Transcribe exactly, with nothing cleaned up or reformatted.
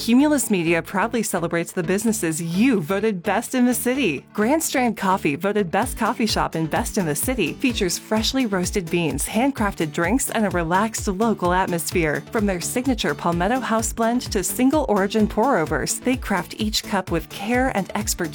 Cumulus Media proudly celebrates the businesses you voted best in the city. Grand Strand Coffee, voted best coffee shop and best in the city, features freshly roasted beans, handcrafted drinks, and a relaxed local atmosphere. From their signature Palmetto House blend to single origin pour-overs, they craft each cup with care and expertise